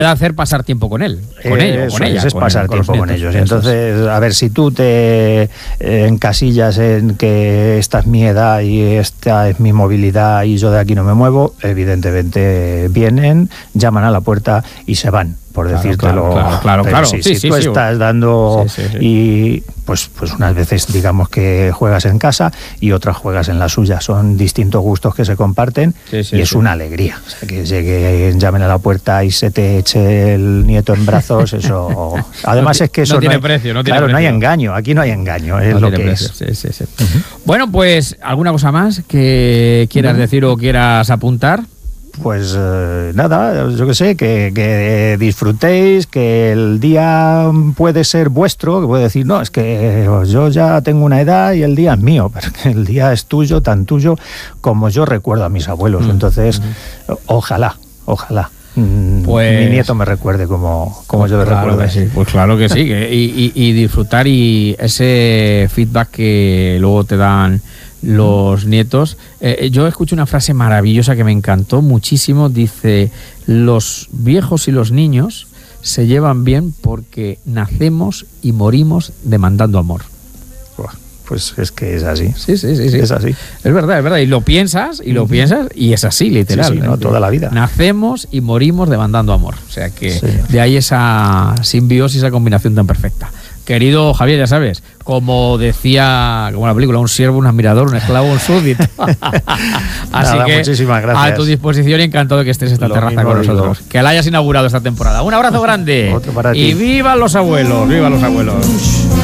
hacer pasar tiempo con él, con ellos, con ella. Es pasar tiempo con ellos. Entonces, a ver, si tú te encasillas en que esta es mi edad y esta es mi movilidad y yo de aquí no me muevo, evidentemente vienen, llaman a la puerta y se van, por decírtelo. Claro. Si tú estás dando y pues unas veces digamos que juegas en casa y otras juegas en la suya. Son distintos gustos que se comparten y es una alegría. O sea, que llegue, llamen a la puerta y se te eche el nieto en brazos, eso. Además es que eso no tiene precio. Claro, no hay engaño. Aquí no hay engaño. Es lo que es. Sí. Bueno, pues alguna cosa más que quieras decir o quieras apuntar. Pues nada, yo qué sé, que disfrutéis, que el día puede ser vuestro, que puede decir, no, es que yo ya tengo una edad y el día es mío, pero que el día es tuyo, tan tuyo como yo recuerdo a mis abuelos. Entonces, ojalá. Pues, mi nieto me recuerde como yo le recuerdo. Sí. Pues claro que sí, y disfrutar y ese feedback que luego te dan los nietos. Yo escucho una frase maravillosa que me encantó muchísimo. Dice: los viejos y los niños se llevan bien porque nacemos y morimos demandando amor. Pues es que es así. Sí. Es así. Es verdad. Y lo piensas, y es así, literal. Sí, ¿no? Toda la vida. Nacemos y morimos demandando amor. O sea que de ahí esa simbiosis, esa combinación tan perfecta. Querido Javier, ya sabes, como decía, como la película, un siervo, un admirador, un esclavo, un súbdito. Así que muchísimas gracias. A tu disposición y encantado de que estés en esta terraza con nosotros. Que la hayas inaugurado esta temporada. Un abrazo grande. Otro para ti. Y vivan los abuelos, vivan los abuelos.